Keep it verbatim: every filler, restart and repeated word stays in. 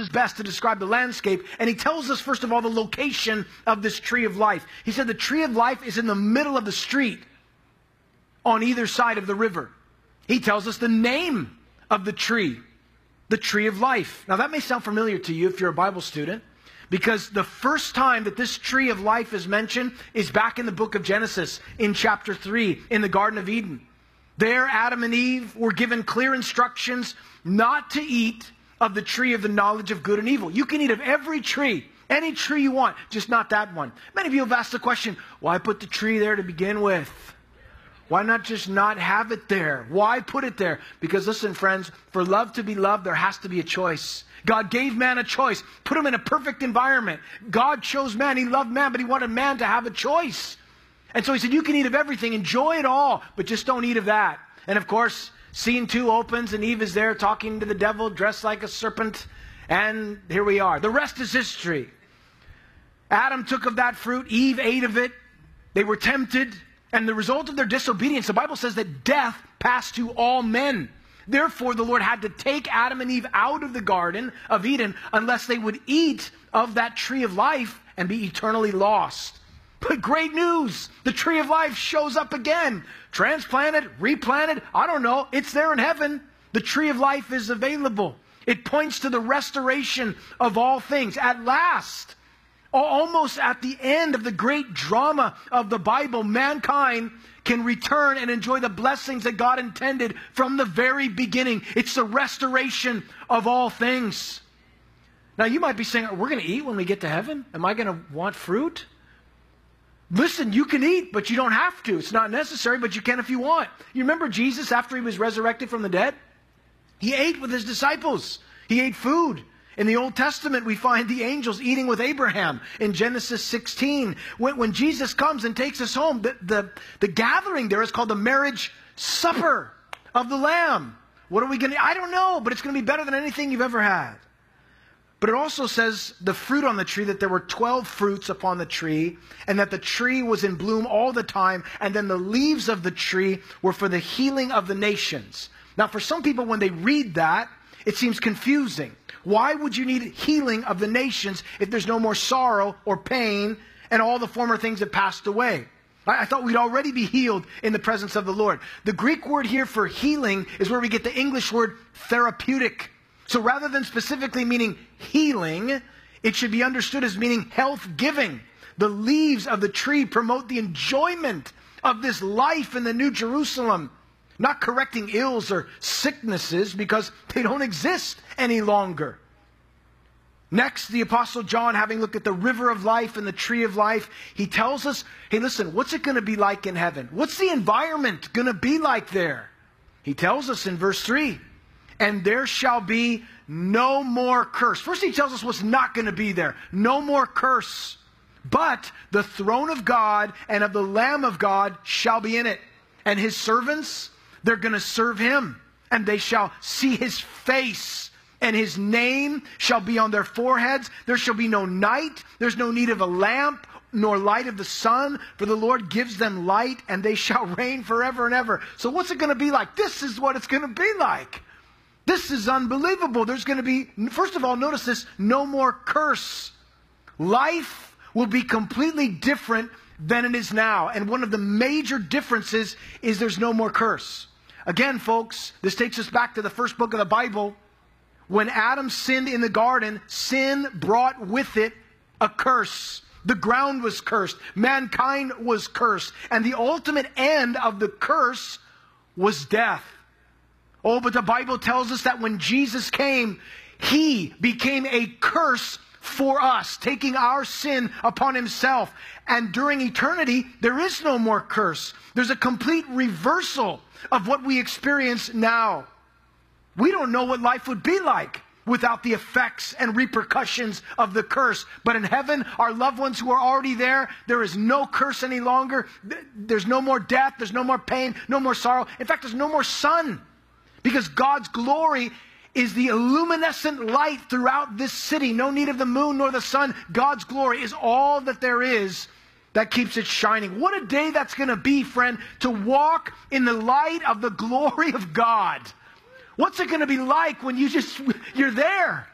his best to describe the landscape, and he tells us, first of all, the location of this tree of life. He said the tree of life is in the middle of the street on either side of the river. He tells us the name of the tree, the tree of life. Now that may sound familiar to you if you're a Bible student, because the first time that this tree of life is mentioned is back in the book of Genesis, in chapter three, in the Garden of Eden. There, Adam and Eve were given clear instructions not to eat of the tree of the knowledge of good and evil. You can eat of every tree, any tree you want, just not that one. Many of you have asked the question, why put the tree there to begin with? Why not just not have it there? Why put it there? Because listen, friends, for love to be loved, there has to be a choice. God gave man a choice, put him in a perfect environment. God chose man, he loved man, but he wanted man to have a choice. And so he said, you can eat of everything, enjoy it all, but just don't eat of that. And of course, scene two opens and Eve is there talking to the devil, dressed like a serpent. And here we are. The rest is history. Adam took of that fruit, Eve ate of it. They were tempted. And the result of their disobedience, the Bible says that death passed to all men. Therefore, the Lord had to take Adam and Eve out of the Garden of Eden unless they would eat of that tree of life and be eternally lost. But great news, the tree of life shows up again. Transplanted, replanted, I don't know. It's there in heaven. The tree of life is available. It points to the restoration of all things. At last, almost at the end of the great drama of the Bible, mankind can return and enjoy the blessings that God intended from the very beginning. It's the restoration of all things. Now you might be saying, we're going to eat when we get to heaven? Am I going to want fruit? Listen, you can eat, but you don't have to. It's not necessary, but you can if you want. You remember Jesus after he was resurrected from the dead? He ate with his disciples. He ate food. In the Old Testament, we find the angels eating with Abraham in Genesis sixteen. When, when Jesus comes and takes us home, the, the, the gathering there is called the marriage supper of the Lamb. What are we going to, I don't know, but it's going to be better than anything you've ever had. But it also says the fruit on the tree, that there were twelve fruits upon the tree, and that the tree was in bloom all the time, and then the leaves of the tree were for the healing of the nations. Now, for some people, when they read that, it seems confusing. Why would you need healing of the nations if there's no more sorrow or pain and all the former things that passed away? I, I thought we'd already be healed in the presence of the Lord. The Greek word here for healing is where we get the English word therapeutic. So rather than specifically meaning healing, it should be understood as meaning health-giving. The leaves of the tree promote the enjoyment of this life in the New Jerusalem, not correcting ills or sicknesses because they don't exist any longer. Next, the Apostle John, having looked at the river of life and the tree of life, he tells us, hey, listen, what's it going to be like in heaven? What's the environment going to be like there? He tells us in verse three, and there shall be no more curse. First he tells us what's not going to be there. No more curse. But the throne of God and of the Lamb of God shall be in it. And his servants, they're going to serve him. And they shall see his face. And his name shall be on their foreheads. There shall be no night. There's no need of a lamp, nor light of the sun. For the Lord gives them light, and they shall reign forever and ever. So what's it going to be like? This is what it's going to be like. This is unbelievable. There's going to be, first of all, notice this, no more curse. Life will be completely different than it is now. And one of the major differences is there's no more curse. Again, folks, this takes us back to the first book of the Bible. When Adam sinned in the garden, sin brought with it a curse. The ground was cursed. Mankind was cursed. And the ultimate end of the curse was death. Oh, but the Bible tells us that when Jesus came, he became a curse for us, taking our sin upon himself. And during eternity, there is no more curse. There's a complete reversal of what we experience now. We don't know what life would be like without the effects and repercussions of the curse. But in heaven, our loved ones who are already there, there is no curse any longer. There's no more death. There's no more pain, no more sorrow. In fact, there's no more sun. Because God's glory is the luminescent light throughout this city. No need of the moon nor the sun. God's glory is all that there is that keeps it shining. What a day that's going to be, friend, to walk in the light of the glory of God. What's it going to be like when you just, you're there?